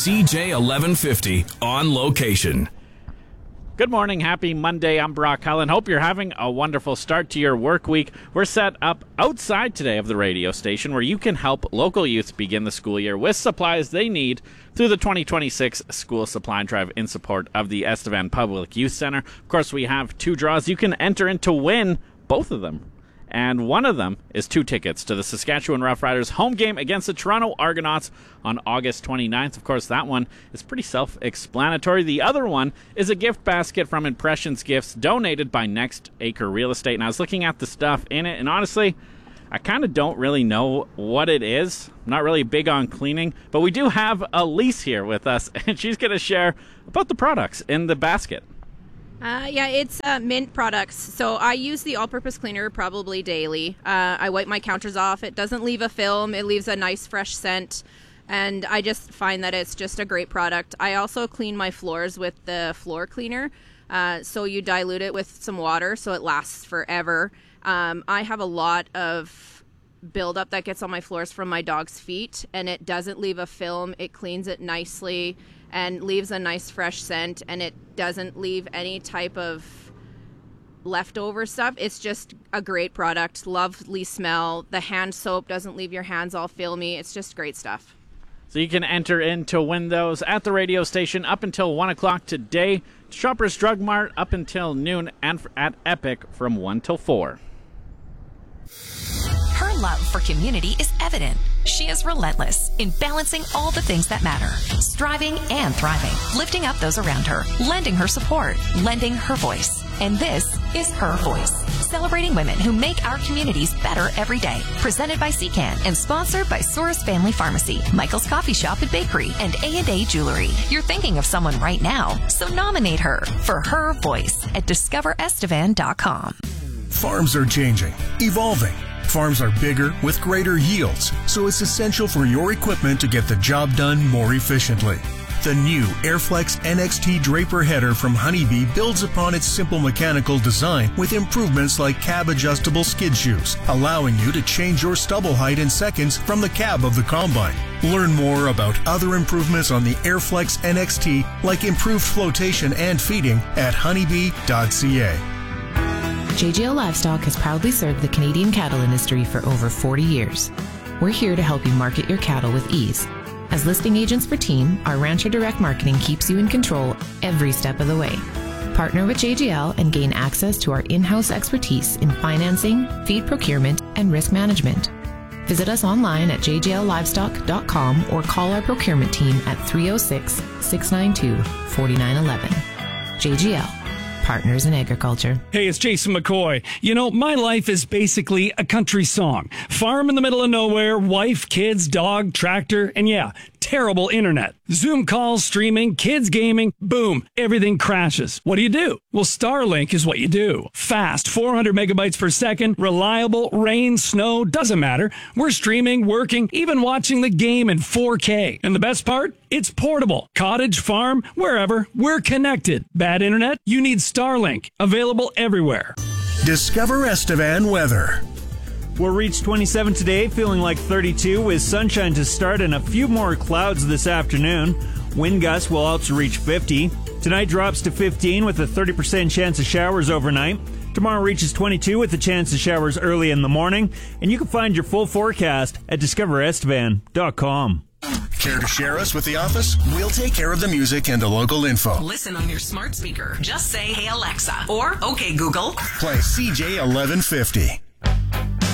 CJ 1150 on location. Good morning. Happy Monday. I'm Brock Cullen. Hope you're having a wonderful start to your work week. We're set up outside today of the radio station where you can help local youth begin the school year with supplies they need through the 2026 school supply drive in support of the Estevan Public Youth Center. Of course, we have two draws. You can enter in to win both of them. And one of them is 2 tickets to the Saskatchewan Roughriders home game against the Toronto Argonauts on August 29th. Of course, that one is pretty self-explanatory. The other one is a gift basket from Impressions Gifts donated by Next Acre Real Estate. And I was looking at the stuff in it, and honestly, I kind of don't really know what it is. I'm not really big on cleaning, but we do have Elise here with us, and she's going to share about the products in the basket. It's mint products. So I use the all-purpose cleaner probably daily. I wipe my counters off. It doesn't leave a film. It leaves a nice fresh scent. And I just find that it's just a great product. I also clean my floors with the floor cleaner. So you dilute it with some water so it lasts forever. I have a lot of buildup that gets on my floors from my dog's feet, and it doesn't leave a film. It cleans it nicely and leaves a nice fresh scent, and it doesn't leave any type of leftover stuff. It's just a great product. Lovely smell. The hand soap doesn't leave your hands all filmy. It's just great stuff. So you can enter in to win those at the radio station up until 1 o'clock today. Shoppers Drug Mart up until noon, and at Epic from 1 till 4. Her love for community is evident. She is relentless in balancing all the things that matter, striving and thriving, lifting up those around her, lending her support, lending her voice. And this is Her Voice, celebrating women who make our communities better every day. Presented by CCAN and sponsored by Souris Family Pharmacy, Michael's Coffee Shop and Bakery, and A&A Jewelry. You're thinking of someone right now, so nominate her for Her Voice at discoverestevan.com. Farms are changing, evolving. Farms are bigger with greater yields, so it's essential for your equipment to get the job done more efficiently. The new Airflex NXT Draper header from Honeybee builds upon its simple mechanical design with improvements like cab-adjustable skid shoes, allowing you to change your stubble height in seconds from the cab of the combine. Learn more about other improvements on the Airflex NXT, like improved flotation and feeding, at honeybee.ca. JGL Livestock has proudly served the Canadian cattle industry for over 40 years. We're here to help you market your cattle with ease. As listing agents for Team, our Rancher Direct Marketing keeps you in control every step of the way. Partner with JGL and gain access to our in-house expertise in financing, feed procurement, and risk management. Visit us online at jgllivestock.com or call our procurement team at 306-692-4911. JGL. Partners in Agriculture. Hey, it's Jason McCoy. You know, my life is basically a country song. Farm in the middle of nowhere, wife, kids, dog, tractor, and yeah, terrible internet. Zoom calls, streaming, kids gaming, boom, everything crashes. What do? Well, Starlink is what you do. Fast, 400 megabytes per second, reliable, rain, snow, doesn't matter. We're streaming, working, even watching the game in 4K. And the best part? It's portable. Cottage, farm, wherever, we're connected. Bad internet? You need Starlink. Available everywhere. Discover Estevan weather. We'll reach 27 today, feeling like 32 with sunshine to start and a few more clouds this afternoon. Wind gusts will also reach 50. Tonight drops to 15 with a 30% chance of showers overnight. Tomorrow reaches 22 with a chance of showers early in the morning. And you can find your full forecast at discoverestevan.com. Care to share us with the office? We'll take care of the music and the local info. Listen on your smart speaker. Just say, "Hey Alexa," or "Okay Google." Play CJ 1150.